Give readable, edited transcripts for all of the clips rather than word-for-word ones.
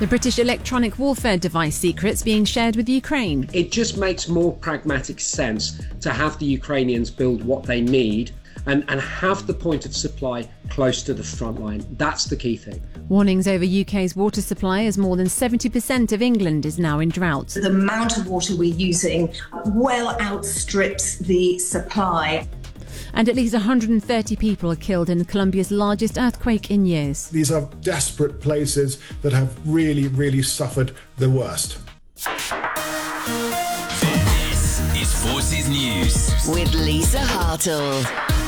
The British electronic warfare device secrets being shared with Ukraine. It just makes more pragmatic sense to have the Ukrainians build what they need and have the point of supply close to the front line. That's the key thing. Warnings over UK's water supply as more than 70% of England is now in drought. The amount of water we're using well outstrips the supply. And at least 130 people are killed in Colombia's largest earthquake in years. These are desperate places that have really, really suffered the worst. This is Forces News with Lisa Hartle.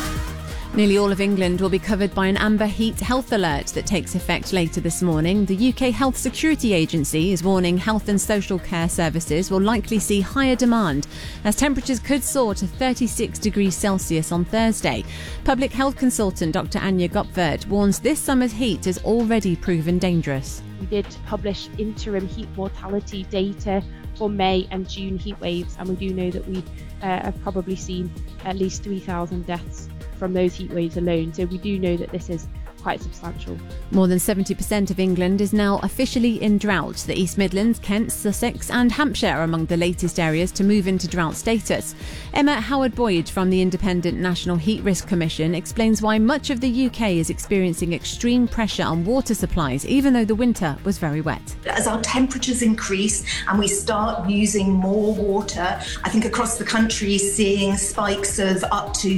Nearly all of England will be covered by an amber heat health alert that takes effect later this morning. The UK Health Security Agency is warning health and social care services will likely see higher demand as temperatures could soar to 36 degrees Celsius on Thursday. Public health consultant Dr. Anya Gopvert warns this summer's heat has already proven dangerous. We did publish interim heat mortality data for May and June heat waves, and we do know that we have probably seen at least 3,000 deaths from those heat waves alone. So we do know that this is quite substantial. More than 70% of England is now officially in drought. The East Midlands, Kent, Sussex and Hampshire are among the latest areas to move into drought status. Emma Howard-Boyd from the Independent National Heat Risk Commission explains why much of the UK is experiencing extreme pressure on water supplies, even though the winter was very wet. As our temperatures increase and we start using more water, I think across the country seeing spikes of up to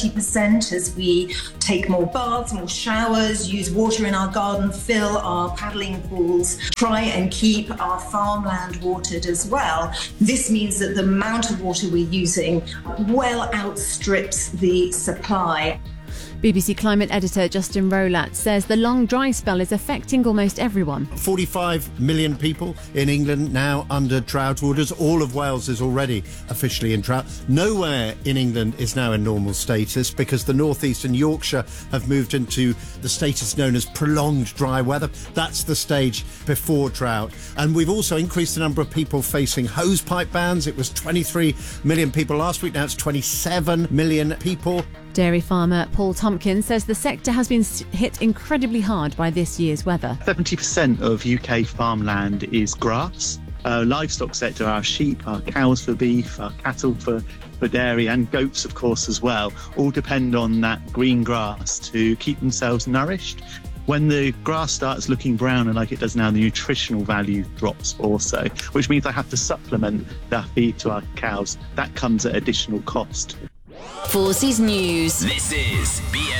30% as we take more baths, more showers, use water in our garden, fill our paddling pools, try and keep our farmland watered as well. This means that the amount of water we're using well outstrips the supply. BBC climate editor Justin Rowlatt says the long dry spell is affecting almost everyone. 45 million people in England now under drought orders. All of Wales is already officially in drought. Nowhere in England is now in normal status because the North East and Yorkshire have moved into the status known as prolonged dry weather. That's the stage before drought. And we've also increased the number of people facing hosepipe bans. It was 23 million people last week. Now it's 27 million people. Dairy farmer Paul Tompkins says the sector has been hit incredibly hard by this year's weather. 70% of UK farmland is grass. Livestock sector, our sheep, our cows for beef, our cattle for dairy, and goats, of course, as well, all depend on that green grass to keep themselves nourished. When the grass starts looking brown and like it does now, the nutritional value drops also, which means I have to supplement that feed to our cows. That comes at additional cost. Forces News. This is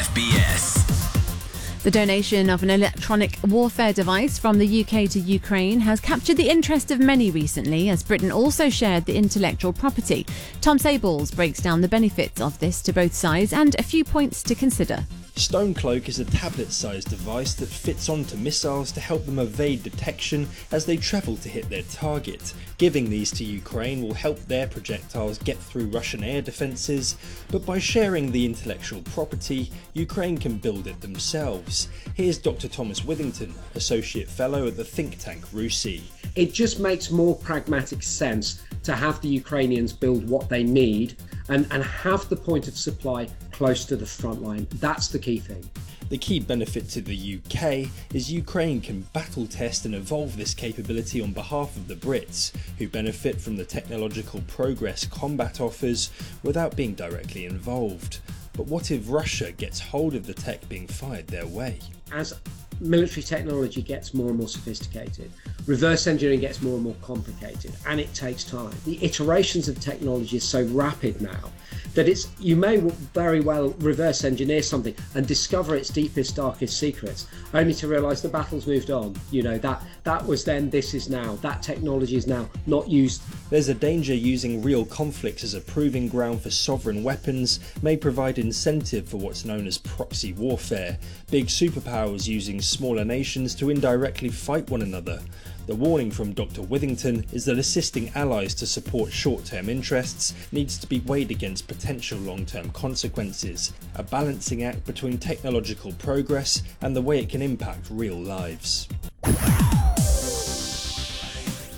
BFBS. The donation of an electronic warfare device from the UK to Ukraine has captured the interest of many recently, as Britain also shared the intellectual property. Tom Sables breaks down the benefits of this to both sides and a few points to consider. Stonecloak is a tablet-sized device that fits onto missiles to help them evade detection as they travel to hit their target. Giving these to Ukraine will help their projectiles get through Russian air defences, but by sharing the intellectual property, Ukraine can build it themselves. Here's Dr. Thomas Withington, Associate Fellow at the think tank RUSI. It just makes more pragmatic sense to have the Ukrainians build what they need and have the point of supply close to the front line. That's the key thing. The key benefit to the UK is Ukraine can battle test and evolve this capability on behalf of the Brits, who benefit from the technological progress combat offers without being directly involved. But what if Russia gets hold of the tech being fired their way? As military technology gets more and more sophisticated, reverse engineering gets more and more complicated, and it takes time. The iterations of technology is so rapid now that you may very well reverse engineer something and discover its deepest, darkest secrets, only to realise the battle's moved on. You know, that was then, this is now. That technology is now not used. There's a danger using real conflicts as a proving ground for sovereign weapons may provide incentive for what's known as proxy warfare, big superpowers using smaller nations to indirectly fight one another. The warning from Dr. Withington is that assisting allies to support short-term interests needs to be weighed against potential long-term consequences, a balancing act between technological progress and the way it can impact real lives.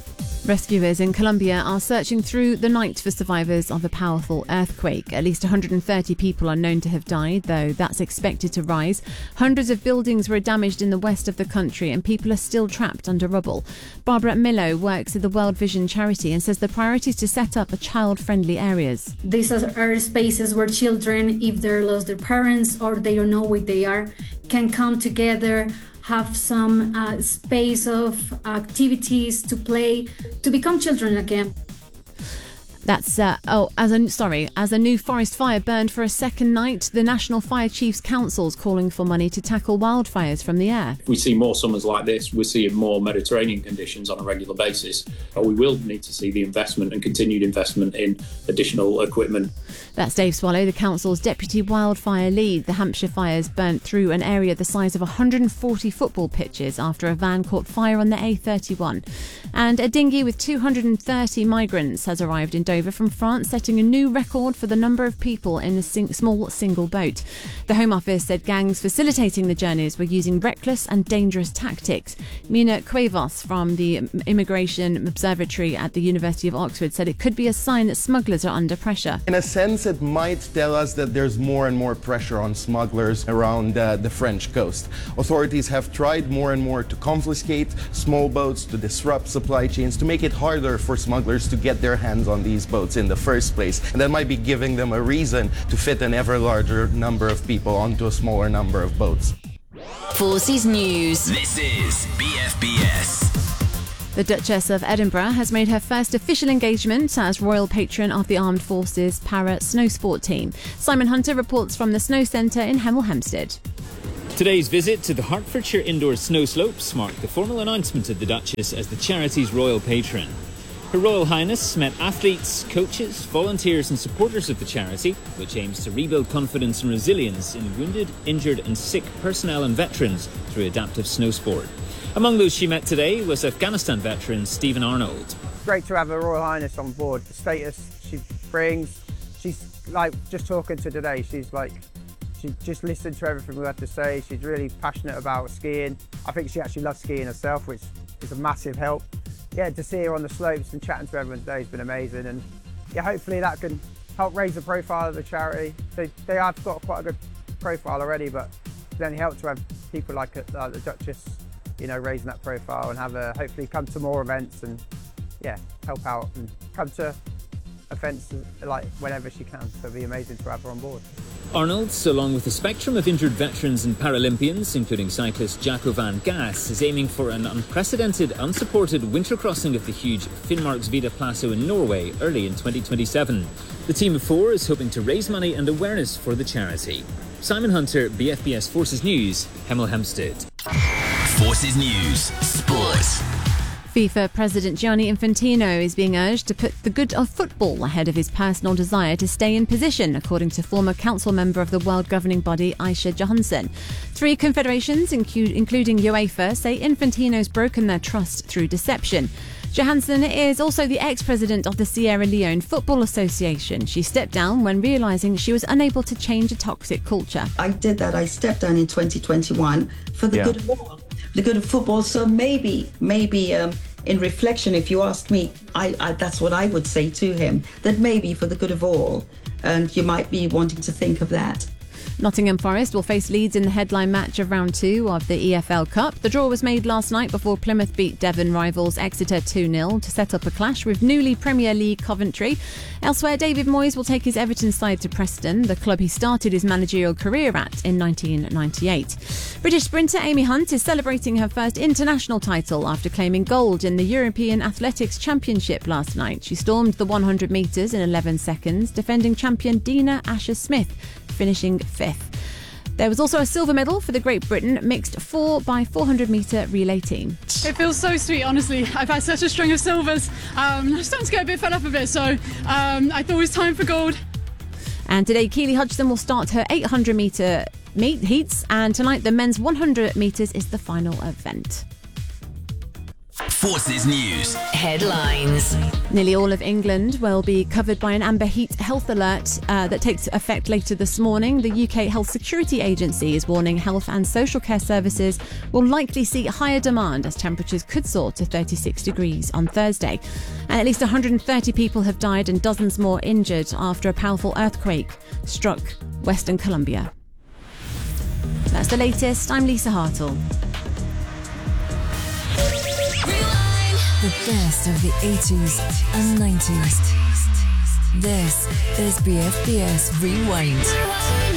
Rescuers in Colombia are searching through the night for survivors of a powerful earthquake. At least 130 people are known to have died, though that's expected to rise. Hundreds of buildings were damaged in the west of the country and people are still trapped under rubble. Barbara Millo works at the World Vision charity and says the priority is to set up child-friendly areas. These are spaces where children, if they lost their parents or they don't know where they are, can come together, have some space of activities to play, to become children again. That's, as a new forest fire burned for a second night, the National Fire Chiefs Council's calling for money to tackle wildfires from the air. If we see more summers like this, we're seeing more Mediterranean conditions on a regular basis. We will need to see the investment and continued investment in additional equipment. That's Dave Swallow, the council's deputy wildfire lead. The Hampshire fires burnt through an area the size of 140 football pitches after a van caught fire on the A31. And a dinghy with 230 migrants has arrived in Dover from France, setting a new record for the number of people in a small single boat. The Home Office said gangs facilitating the journeys were using reckless and dangerous tactics. Mina Cuevas from the Immigration Observatory at the University of Oxford said it could be a sign that smugglers are under pressure. In a sense, it might tell us that there's more and more pressure on smugglers around the French coast. Authorities have tried more and more to confiscate small boats, to disrupt supply chains, to make it harder for smugglers to get their hands on these boats in the first place. And that might be giving them a reason to fit an ever larger number of people onto a smaller number of boats. Forces News. This is BFBS. The Duchess of Edinburgh has made her first official engagement as royal patron of the Armed Forces Para Snow Sport team. Simon Hunter reports from the Snow Centre in Hemel Hempstead. Today's visit to the Hertfordshire Indoor Snow Slopes marked the formal announcement of the Duchess as the charity's royal patron. Her Royal Highness met athletes, coaches, volunteers and supporters of the charity, which aims to rebuild confidence and resilience in wounded, injured and sick personnel and veterans through adaptive snow sport. Among those she met today was Afghanistan veteran Stephen Arnold. Great to have her Royal Highness on board. The status she brings, she's like, just talking to today, she just listened to everything we had to say. She's really passionate about skiing. I think she actually loves skiing herself, which is a massive help. Yeah, to see her on the slopes and chatting to everyone today has been amazing. And yeah, hopefully that can help raise the profile of the charity. They have got quite a good profile already, but it's only helped to have people like the Duchess, you know, raising that profile and have her hopefully come to more events and yeah, help out and come to events like whenever she can. So it'd be amazing to have her on board. Arnold, along with a spectrum of injured veterans and Paralympians, including cyclist Jaco van Gas, is aiming for an unprecedented, unsupported winter crossing of the huge Finnmarksvidda Plateau in Norway early in 2027. The team of four is hoping to raise money and awareness for the charity. Simon Hunter, BFBS Forces News, Hemel Hempstead. Forces News, Sport. FIFA President Gianni Infantino is being urged to put the good of football ahead of his personal desire to stay in position, according to former council member of the world governing body Aisha Johansson. 3 confederations, including UEFA, say Infantino's broken their trust through deception. Johansson is also the ex-president of the Sierra Leone Football Association. She stepped down when realising she was unable to change a toxic culture. I did that. I stepped down in 2021 for the good of all. The good of football. So maybe in reflection, if you ask me, I that's what I would say to him, that maybe for the good of all, and you might be wanting to think of that. Nottingham Forest will face Leeds in the headline match of round 2 of the EFL Cup. The draw was made last night before Plymouth beat Devon rivals Exeter 2-0 to set up a clash with newly Premier League Coventry. Elsewhere, David Moyes will take his Everton side to Preston, the club he started his managerial career at in 1998. British sprinter Amy Hunt is celebrating her first international title after claiming gold in the European Athletics Championship last night. She stormed the 100 metres in 11 seconds, defending champion Dina Asher-Smith, finishing 5th. There was also a silver medal for the Great Britain mixed 4x400 metre relay team. It feels so sweet, honestly. I've had such a string of silvers. I'm starting to get a bit fed up of it, so I thought it was time for gold. And today, Keely Hudson will start her 800 metre heats, and tonight the men's 100 metres is the final event. Forces News. Headlines. Nearly all of England will be covered by an amber heat health alert that takes effect later this morning. The UK Health Security Agency is warning health and social care services will likely see higher demand as temperatures could soar to 36 degrees on Thursday. And at least 130 people have died and dozens more injured after a powerful earthquake struck Western Colombia. That's the latest. I'm Lisa Hartle. The best of the 80s and 90s. This is BFBS Rewind.